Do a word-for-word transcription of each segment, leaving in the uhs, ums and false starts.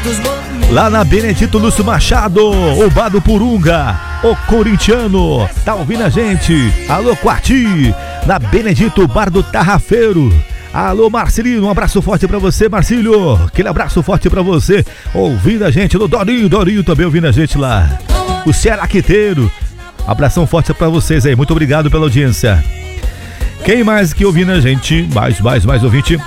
Lá na Benedito Lúcio Machado, o Bar do Purunga, o corintiano, tá ouvindo a gente? Alô, Quati, na Benedito, Bar do Tarrafeiro. Alô, Marcelino, um abraço forte pra você, Marcílio. Aquele abraço forte pra você, ouvindo a gente. O Dorinho, Dorinho também ouvindo a gente lá. O Cearaquiteiro, abração forte pra vocês aí, muito obrigado pela audiência. Quem mais que ouvindo a gente? Mais, mais, mais ouvinte.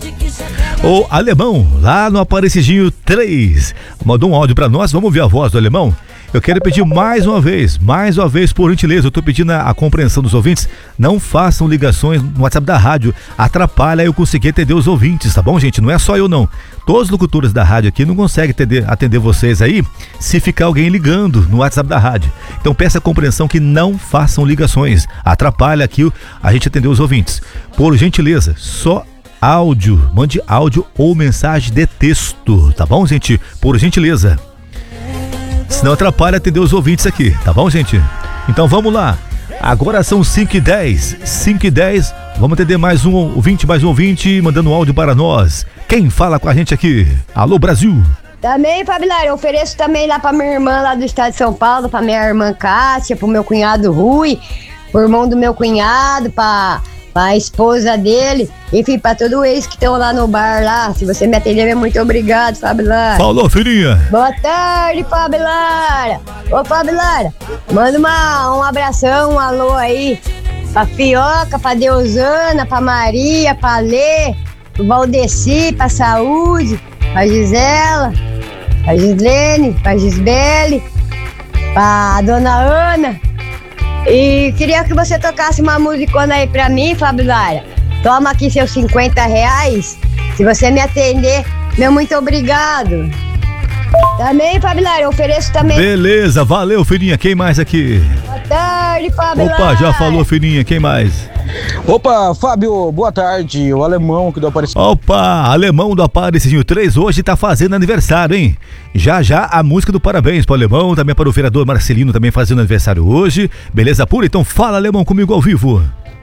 O Alemão, lá no Aparecidinho três, mandou um áudio pra nós, vamos ouvir a voz do Alemão? Eu quero pedir mais uma vez, mais uma vez, por gentileza, eu tô pedindo a, a compreensão dos ouvintes, não façam ligações no WhatsApp da rádio, atrapalha eu conseguir atender os ouvintes, tá bom, gente? Não é só eu não, todos os locutores da rádio aqui não conseguem atender, atender vocês aí, se ficar alguém ligando no WhatsApp da rádio. Então peça a compreensão que não façam ligações, atrapalha aqui a gente atender os ouvintes. Por gentileza, só áudio, mande áudio ou mensagem de texto, tá bom, gente? Por gentileza. Senão atrapalha atender os ouvintes aqui, tá bom, gente? Então vamos lá. Agora são cinco e dez. cinco e dez. Vamos atender mais um ouvinte, mais um ouvinte, mandando um áudio para nós. Quem fala com a gente aqui? Alô, Brasil. Também, Fabilar, eu ofereço também lá pra minha irmã lá do estado de São Paulo, pra minha irmã Cássia, pro meu cunhado Rui, pro irmão do meu cunhado, pra... a esposa dele, enfim, pra todo ex que estão lá no bar lá. Se você me atender, muito obrigado, Fabilara. Falou, filhinha. Boa tarde, Fabilara. Ô, Fabilara, manda uma, um abração, um alô aí pra Fioca, pra Deusana, pra Maria, pra Lê, pro Valdeci, pra Saúde, pra Gisela, pra Gislene, pra Gisbele, pra Dona Ana. E queria que você tocasse uma musicona aí pra mim, Fabilara. Toma aqui seus cinquenta reais. Se você me atender, meu muito obrigado. Também, Fabilara, eu ofereço também. Beleza, valeu, filhinha. Quem mais aqui? Boa tarde, Fabilara. Opa, já falou, filhinha. Quem mais? Opa, Fábio, boa tarde. O Alemão que do Aparecidinho. Opa, Alemão do Aparecidinho três hoje tá fazendo aniversário, hein? Já já a música do parabéns pro Alemão, também para o vereador Marcelino também fazendo aniversário hoje. Beleza pura? Então fala, Alemão, comigo ao vivo.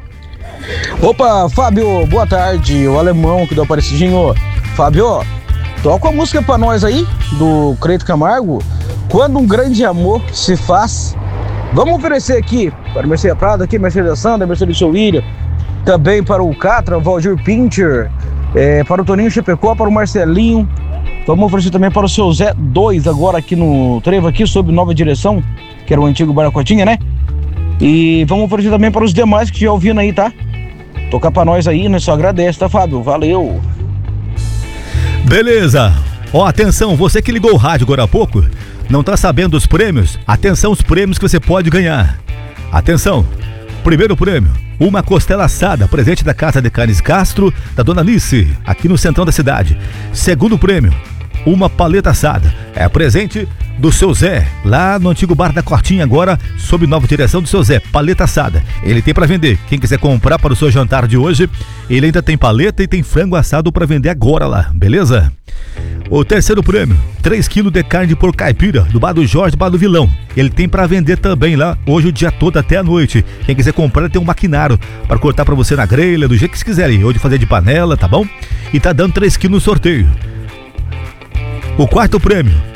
Opa, Fábio, boa tarde. O Alemão que do Aparecidinho. Fábio, toca a música pra nós aí, do Cleito Camargo. Quando um grande amor se faz. Vamos oferecer aqui para a Mercedes Prado, aqui, Mercedes Sandra, Mercedes William, também para o Catra, o Valdir Pinter, é, para o Toninho Chapecó, para o Marcelinho. Vamos oferecer também para o seu Zé dois, agora aqui no Trevo, aqui, sob nova direção, que era o antigo Baracotinha, né? E vamos oferecer também para os demais que estiver ouvindo aí, tá? Tocar para nós aí, nós só agradece, tá, Fábio? Valeu! Beleza! Ó, atenção, você que ligou o rádio agora há pouco, não tá sabendo dos prêmios? Atenção, os prêmios que você pode ganhar. Atenção, primeiro prêmio, uma costela assada, presente da Casa de Carnes Castro, da Dona Alice, aqui no centrão da cidade. Segundo prêmio, uma paleta assada, é presente do seu Zé, lá no antigo bar da Cortinha, agora sob nova direção do seu Zé, paleta assada. Ele tem para vender, quem quiser comprar para o seu jantar de hoje, ele ainda tem paleta e tem frango assado para vender agora lá, beleza? O terceiro prêmio, três quilos de carne de porco caipira, do bar do Jorge, do bar do Vilão. Ele tem para vender também lá, hoje o dia todo até a noite. Quem quiser comprar, tem um maquinário para cortar para você na grelha, do jeito que você quiser aí, ou de fazer de panela, tá bom? E tá dando três quilos no sorteio. O quarto prêmio,